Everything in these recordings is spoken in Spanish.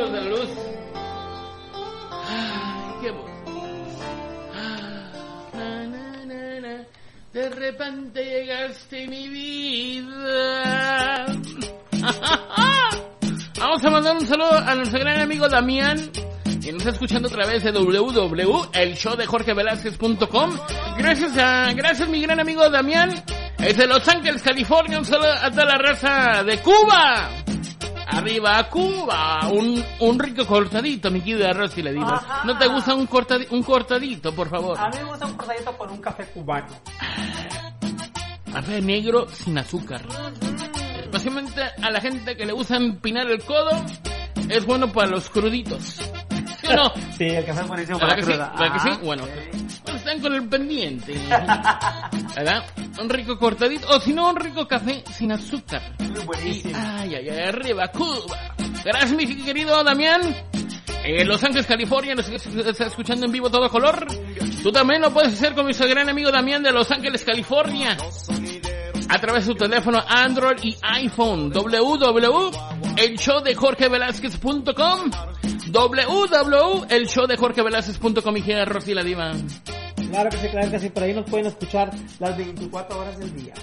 los de la luz. Ay, qué voz. De repente llegaste mi vida. Vamos a mandar un saludo a nuestro gran amigo Damián, que nos está escuchando a través de www.elshowdejorgevelazquez.com. Gracias mi gran amigo Damián. Es de Los Ángeles, California. Un saludo a toda la raza de Cuba. Arriba Cuba. Un rico cortadito, mi querida Rosy le digo. ¿No te gusta un cortadito, por favor? A mí me gusta un cortadito con un café cubano. Café negro sin azúcar. Básicamente a la gente que le gusta empinar el codo, es bueno para los cruditos. ¿Sí o no? Sí, el café es buenísimo para la cruda. ¿Verdad que sí? Bueno, están con el pendiente. ¿Verdad? Un rico cortadito, o si no, un rico café sin azúcar. Muy buenísimo. Ay, arriba, Cuba. Gracias, mi querido Damián. En Los Ángeles, California, nos está escuchando en vivo todo color. Tú también lo puedes hacer con nuestro gran amigo Damián de Los Ángeles, California, a través de tu teléfono Android y iPhone. www.elshowdejorgevelazquez.com www.elshowdejorgevelazquez.com. Y gira Rosy la diva. Claro que sí, por ahí nos pueden escuchar las 24 horas del día.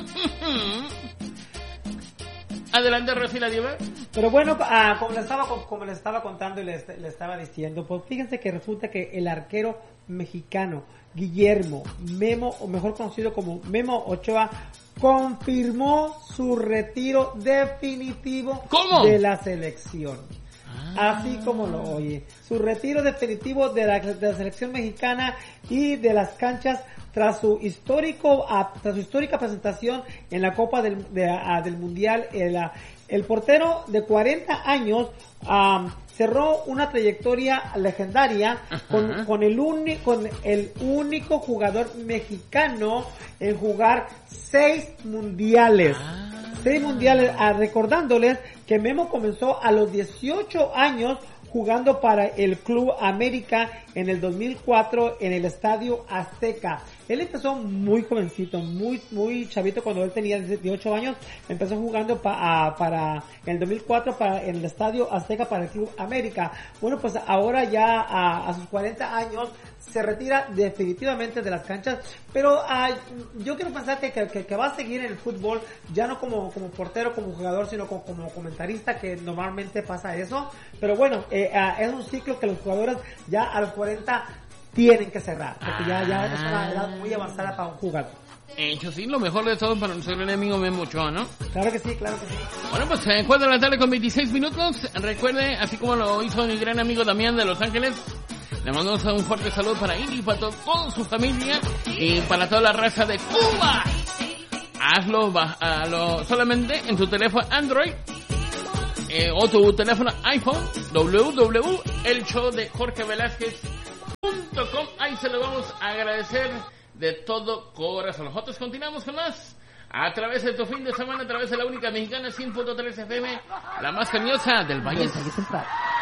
Adelante, Rosy la diva. Pero bueno, como les estaba contando y les estaba diciendo, pues fíjense que resulta que el arquero mexicano Guillermo Memo, o mejor conocido como Memo Ochoa, confirmó su retiro definitivo de la selección. Así como lo oye, su retiro definitivo de la selección mexicana y de las canchas tras su histórica presentación en la Copa del Mundial. El portero de 40 años cerró una trayectoria legendaria con el único jugador mexicano en jugar 6 mundiales. 6 mundiales, recordándoles que Memo comenzó a los 18 años jugando para el Club América en el 2004 en el Estadio Azteca. Él empezó muy jovencito, muy chavito, cuando él tenía 18 años, empezó jugando para en el 2004 en el Estadio Azteca para el Club América. Bueno, pues ahora ya a sus 40 años se retira definitivamente de las canchas, pero yo quiero pensar que va a seguir en el fútbol, ya no como portero, como jugador, sino como comentarista, que normalmente pasa eso. Pero bueno, es un ciclo que los jugadores ya a los 40 tienen que cerrar, porque ya es una edad muy avanzada para un jugador. Hecho, sí, lo mejor de todo para nuestro gran amigo Memo Ochoa, ¿no? Claro que sí. Bueno, pues 4 de la tarde con 26 minutos. Recuerde, así como lo hizo mi gran amigo Damián de Los Ángeles, le mandamos un fuerte saludo para él y para toda su familia y para toda la raza de Cuba. Hazlo solamente en tu teléfono Android o tu teléfono iPhone, www.elshowdejorgevelazquez.com. Ahí se lo vamos a agradecer de todo corazón. Nosotros continuamos con más a través de tu fin de semana, a través de la única mexicana 100.3 FM, la más cariñosa del Valle Central.